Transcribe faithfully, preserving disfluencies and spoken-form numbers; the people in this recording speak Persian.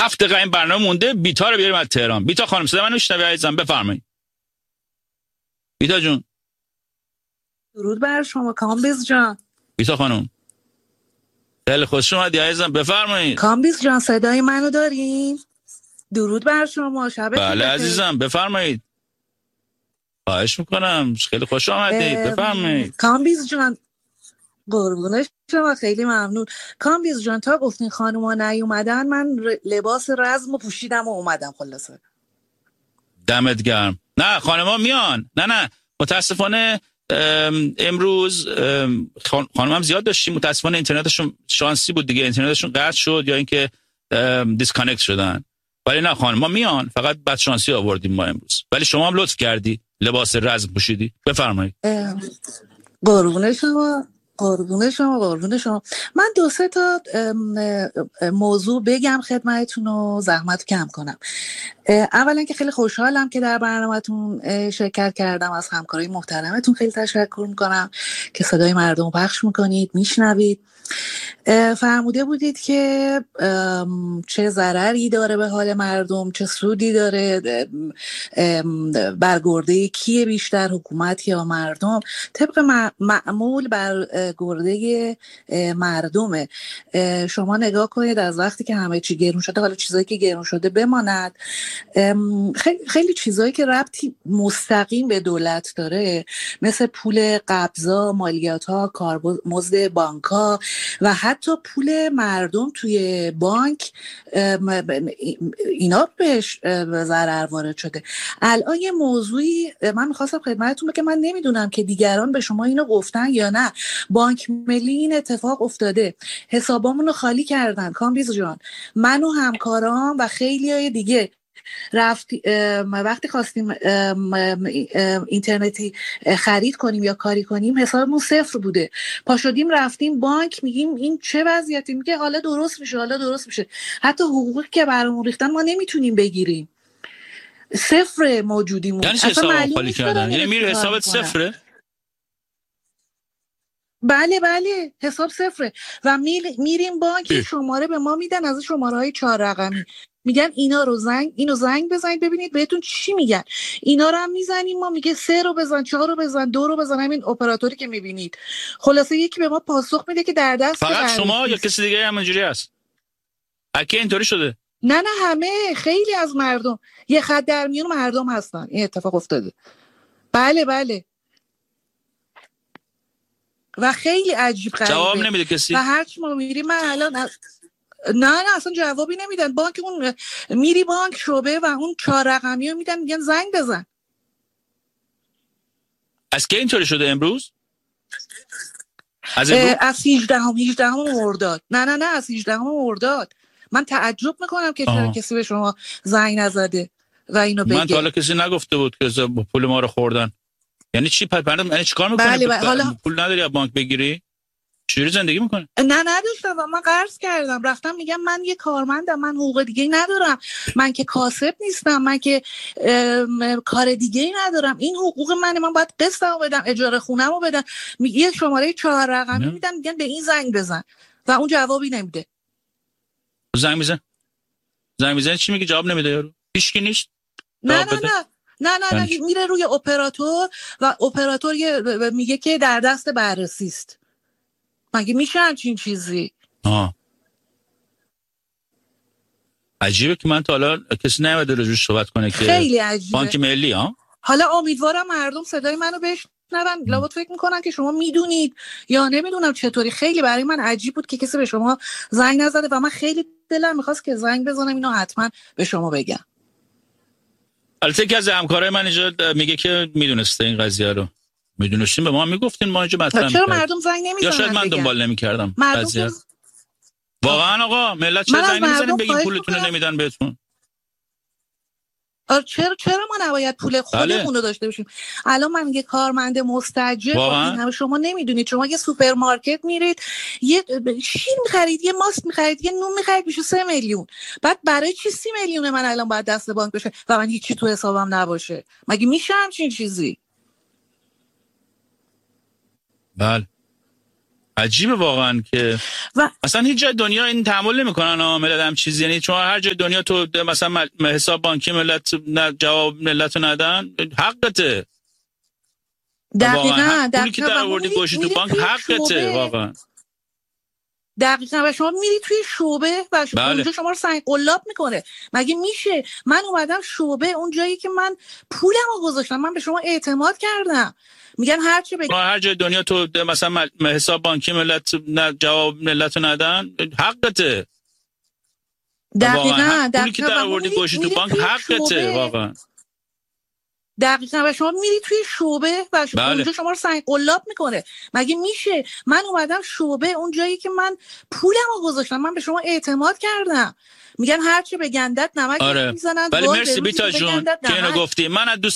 هفت دقیقه این برنامه مونده. بیتا رو بیاریم از تهران. بیتا خانم صدا منو میشنوی عزیزم؟ بفرمایید بیتا جون. درود بر شما کامبیز جان. بیتا خانم خیلی خوش اومدی عزیزم، بفرمایید. کامبیز جان صدای منو دارین؟ درود بر شما، شبتون بخیر. بله عزیزم بفرمایید. خواهش میکنم، خیلی خوش آمدید، بفرمایید. کامبیز جان قربونش شما، خیلی ممنون. کامبیز جان تا گفتین خانوما نیومدن من لباس رزمو پوشیدم و اومدم. خلاصه دمت گرم. نه خانوما میان. نه نه متاسفانه امروز خانم هم زیاد داشتیم، متاسفانه اینترنتشون شانسی بود دیگه، اینترنتشون قطع شد یا اینکه دیسکانکت شدن. ولی نه خانم میان، فقط بد شانسی آوردیم ما امروز. ولی شما هم لطف کردی لباس رزم پوشیدی، بفرمایید. قربون شما قربون شما قربون شما. من دو سه تا موضوع بگم خدمتتون و زحمت کم کنم. اولا که خیلی خوشحالم که در برنامه‌تون شرکت کردم. از همکاری محترمتون خیلی تشکر میکنم که صدای مردم پخش میکنید، میشنوید. فرموده بودید که چه ضرری داره به حال مردم، چه سودی داره، برگرده کیه بیشتر، حکومت یا مردم؟ طبق معمول برگرده مردمه. شما نگاه کنید از وقتی که همه چی گرون شده، حالا چیزایی که گرون شده بماند، خیلی, خیلی چیزایی که ربطی مستقیم به دولت داره مثل پول قبضا، مالیات‌ها، کارمزد بانک‌ها و حتی پول مردم توی بانک، اینا بهش ضرر وارد شده. الان یه موضوعی من میخواستم خدمتتون بگم، من نمیدونم که دیگران به شما اینو گفتن یا نه. بانک ملی این اتفاق افتاده، حسابامونو خالی کردن کامبیز جان، من و همکارام و خیلی های دیگه. رفتی وقتی خواستیم اینترنتی خرید کنیم یا کاری کنیم حسابمون صفر بوده، پا شدیم رفتیم بانک، میگیم این چه وضعیتی؟ میگه حالا درست میشه حالا درست میشه. حتی حقوقی که برامون ریختن ما نمیتونیم بگیریم، صفر موجودیمون. یعنی حساب خالی کردن؟ یعنی میره حسابت صفره؟ بله بله حساب صفره و میریم بانک شماره به ما میدن از شماره های چهار رقمی، میگن اینا رو زنگ اینو زنگ بزنید ببینید بهتون چی میگن. اینا رو هم میزنیم ما، میگه سه رو بزن، چهار رو بزن، دو رو بزن، همین اپراتوری که میبینید. خلاصه یکی به ما پاسخ میده که در دست فقط شما یا کسی دیگه هم اینجوری هست؟ اگه اینطوری شده؟ نه نه همه، خیلی از مردم یه خط در میون مردم هستن این اتفاق افتاده. بله بله و خیلی عجیب غریبه. جواب نمیده کسی؟ و هر چی ما میریم من الان از... نه نه اصلا جوابی نمیدن. بانک اون میری بانک شعبه و اون چهار رقمی رو میدن، میگن زنگ بزن. از کی اینطوری شده امروز؟ از امروز؟ از هجدهم هجدهم مرداد. نه نه نه از هجدهم مرداد. من تعجب میکنم که چرا کسی به شما زنگ نزده و اینو بگه. من تا حالا کسی نگفته بود که پول ما رو خوردن. یعنی چی؟ پرپرد یعنی چیکار میکنی؟ بله بله. حالا پول نداری از بانک بگیری؟ چجوری زندگی میکنی؟ نه نداشتم و من قرض کردم، رفتم میگم من یه کارمندم، من حقوق دیگه ندارم، من که کاسب نیستم، من که کار دیگه ندارم، این حقوق منه، من باید قسطمو بدم، اجاره خونه‌مو بدم. یه شماره چهار رقمی میدن، میگن به این زنگ بزن و اون جوابی نمیده. زنگ میزن زنگ میزن چی میگه؟ جواب نمیده یارو؟ هیچکی نیست؟ نه نه نه نه نه نه میره روی اپراتور و اپراتور میگه که در دست بررسی است. مگه میشه همچین چیزی؟ آه عجیبه که من تا حالا کسی نمیده روش صحبت کنه که خیلی عجیبه. بانک ملی ها. حالا امیدوارم مردم صدای منو بشنون. لابد فکر میکنن که شما میدونید یا نمیدونم چطوری. خیلی برای من عجیب بود که کسی به شما زنگ نزده و من خیلی دلم میخواست که زنگ بزنم اینو حتما به شما بگم. البته که از همکارای من اینجا میگه که میدونسته این قضیه رو. میدونستین به ما میگفتین ما اینجا مطرح چرا مردم زنگ نمیزنن؟ یا شاید من دنبال نمیکردم قضیه. واقعا آقا ملت چرا زنگ نمیزنین بگین پولتون رو نمیدن بهتون؟ چرا چرا ما نباید پول خودمون رو داشته باشیم؟ الان من یه کارمند مستاجر، این همه شما نمیدونید. شما یه سوپرمارکت میرید یه شیر میخرید، یه ماست میخرید، یه نون میخرید میشه سه میلیون. بعد برای چی سی میلیون من الان باید دست بانک بشه و من هیچی تو حسابم نباشه؟ مگه میشه همچین چیزی؟ بله عجیبه واقعا که و اصلا هیچ جای دنیا این تحمل نمیکنن ها ملت هم چیزی، یعنی چون هر جای دنیا تو مثلا مل... حساب بانکی ملت نه جواب ملت رو ندن، حقته. دقیقاً پولی که در آوردی گوشی تو بانک حقته واقعا. دقیقاً و شما میری توی شعبه و شما بله. اونجا شما رو سنگ قلاب میکنه. مگه میشه؟ من اومدم شعبه، اون جایی که من پولم رو گذاشتم، من به شما اعتماد کردم، میگن هر چه بگی هر جای دنیا تو مثلا مل... حساب بانکی ملت نه جواب ملت رو ندن، حقته. دقیقاً پولی که در آوردی گوشی تو بانک حقته واقعا. دقیقاً و شما میری توی شعبه و شما بله. اونجا شما رو سنگ قلاب میکنه. مگه میشه؟ من اومدم شعبه، اون جایی که من پولم رو گذاشتم، من به شما اعتماد کردم، میگن هر چه به گندت نمک آره. میزنن. ولی مرسی بیتا جون که اینو گفتی. من از دوست